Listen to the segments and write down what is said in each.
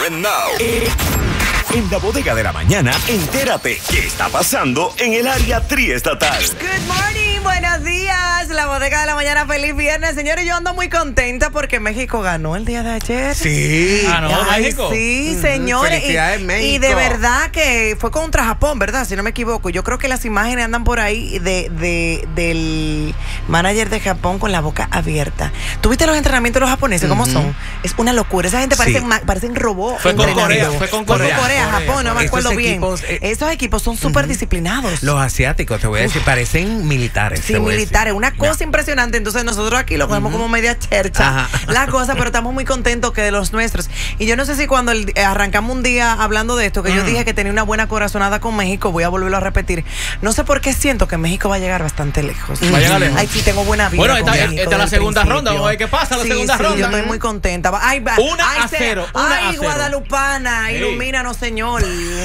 En la bodega de la mañana, entérate qué está pasando en el área triestatal. Good morning, buenos días. La bodega de la mañana, feliz viernes. Señores, yo ando muy contenta porque México ganó el día de ayer. Sí. ¿Ganó México? Sí, señores. Felicidades, México. Y de verdad que fue contra Japón, ¿verdad? Si no me equivoco. Yo creo que las imágenes andan por ahí del manager de Japón con la boca abierta. ¿Tuviste los entrenamientos de los japoneses? ¿Cómo son? Es una locura. Esa gente parecen robots. Fue con Corea. Japón, no me acuerdo bien. Esos equipos son súper disciplinados. Los asiáticos, te voy a decir, parecen militares. Sí, militares. Una cosa impresionante. Entonces nosotros aquí lo cogemos como media chercha. La cosa, pero estamos muy contentos que de los nuestros. Y yo no sé si cuando arrancamos un día hablando de esto, que yo dije que tenía una buena corazonada con México, voy a volverlo a repetir. No sé por qué siento que México va a llegar bastante lejos. Va a llegar lejos. Ay, sí, tengo buena vida. Bueno, esta es la segunda ronda. Vamos a ver qué pasa la segunda ronda. Yo estoy muy contenta. 1-0. Ay, guadalupana, ilumínanos, Señor.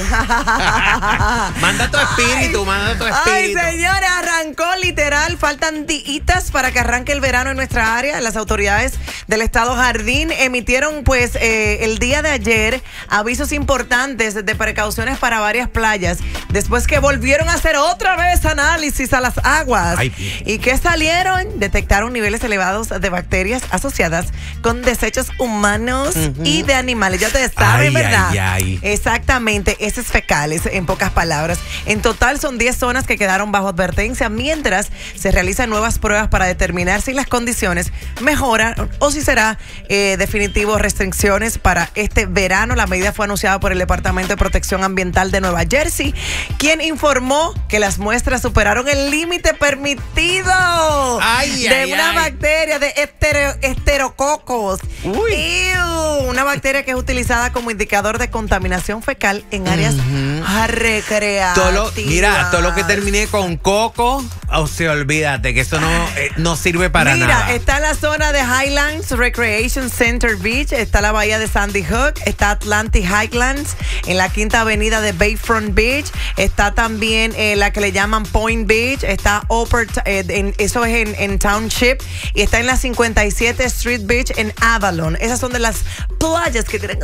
Manda tu espíritu, Ay, señora, arrancó literal. Faltan días para que arranque el verano en nuestra área. Las autoridades del estado Jardín emitieron, pues, el día de ayer avisos importantes de precauciones para varias playas. Después que volvieron a hacer otra vez análisis a las aguas. ¿Y qué salieron? Detectaron niveles elevados de bacterias asociadas con desechos humanos y de animales. Ya ustedes saben, ¿verdad? Exactamente, heces fecales, en pocas palabras. En total son 10 zonas que quedaron bajo advertencia, mientras se realizan nuevas pruebas para determinar si las condiciones mejoran o si será definitivo restricciones para este verano. La medida fue anunciada por el Departamento de Protección Ambiental de Nueva Jersey, quien informó que las muestras superaron el límite permitido de una bacteria de esterococos. Una bacteria que es utilizada como indicador de contaminación fecal en áreas recreativas. Mira, todo lo que termine con coco, olvídate que eso no sirve para nada. Mira, está la zona de Highlands Recreation Center Beach, está la bahía de Sandy Hook, está Atlantic Highlands, en la quinta avenida de Bayfront Beach, está también la que le llaman Point Beach, está Upper, eso es en Township, y está en la 57 Street Beach en Avalon. Esas son de las playas que tienen...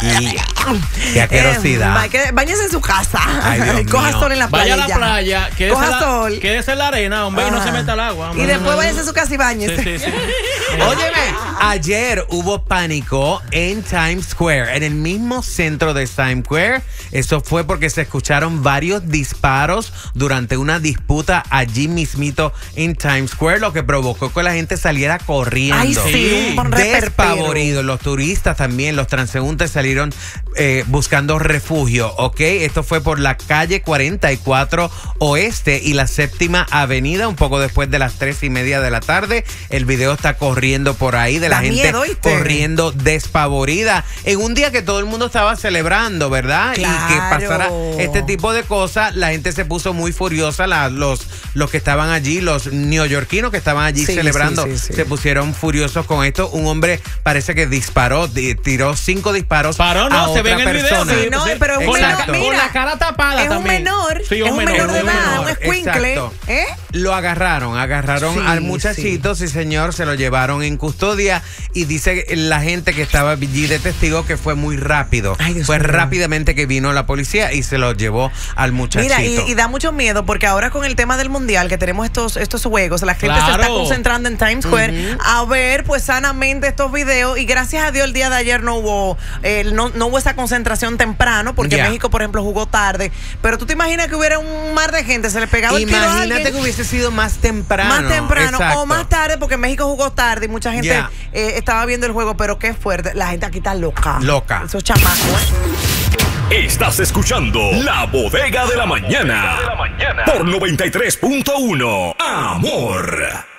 ¡Qué asquerosidad! Báñese en su casa. Coja sol en la Vaya playa. a la playa, quédese en la arena, hombre, y no se meta al agua. Y después váyase a su casa y báñese. Sí. Óyeme, ayer hubo pánico en Times Square, en el mismo centro de Times Square. Eso fue porque se escucharon varios disparos durante una disputa allí mismito en Times Square, lo que provocó que la gente saliera corriendo. Ay, sí, un despavoridos. Los turistas también, los transeúntes salieron buscando refugio, ¿ok? Esto fue por la calle 44 Oeste y la séptima avenida, un poco después de las 3:30 de la tarde. El video está corriendo por ahí de la gente corriendo despavorida en un día que todo el mundo estaba celebrando, ¿verdad? Claro. Y que pasara este tipo de cosas, la gente se puso muy furiosa, los que estaban allí, los neoyorquinos que estaban allí celebrando, se pusieron furiosos con esto. Un hombre parece que disparó, tiró 5 disparos a otra persona. Sí, no, pero con la cara tapada es también. Es un menor de edad, un escuincle. Lo agarraron al muchachito, sí señor, se lo llevaron en custodia y dice la gente que estaba allí de testigo que fue muy rápido. Fue rápidamente que vino la policía y se lo llevó al muchachito. Mira, y da mucho miedo porque ahora con el tema del mundial que tenemos estos juegos, la gente se está concentrando en Times Square a ver pues sanamente estos videos, y gracias a Dios el día de ayer no hubo esa concentración temprano porque México, por ejemplo, jugó tarde, pero tú te imaginas que hubiera un mar de gente, se le pegaba el tiro a alguien. Imagínate que hubiese sido más temprano o más tarde, porque México jugó tarde y mucha gente estaba viendo el juego, pero qué fuerte, la gente aquí está loca. Esos chamacos. Estás escuchando La Bodega de la Mañana por 93.1 Amor.